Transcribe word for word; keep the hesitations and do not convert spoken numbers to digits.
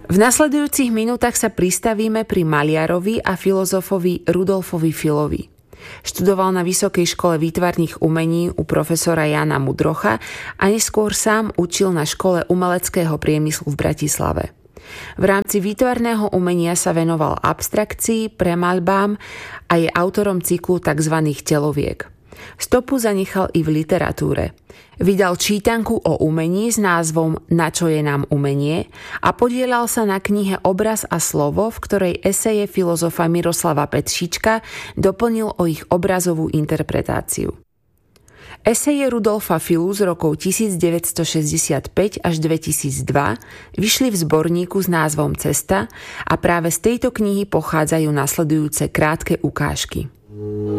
V nasledujúcich minútach sa pristavíme pri maliarovi a filozofovi Rudolfovi Filovi. Študoval na Vysokej škole výtvarných umení u profesora Jána Mudrocha a neskôr sám učil na škole umeleckého priemyslu v Bratislave. V rámci výtvarného umenia sa venoval abstrakcii, premaľbám a je autorom cyklu tzv. Teloviek. Stopu zanechal i v literatúre. Vydal čítanku o umení s názvom Na čo je nám umenie a podieľal sa na knihe Obraz a slovo, v ktorej eseje filozofa Miroslava Petříčka doplnil o ich obrazovú interpretáciu. Eseje Rudolfa Filu z rokov devätnásťstošesťdesiatpäť až dvetisícdva vyšli v zborníku s názvom Cesta a práve z tejto knihy pochádzajú nasledujúce krátke ukážky.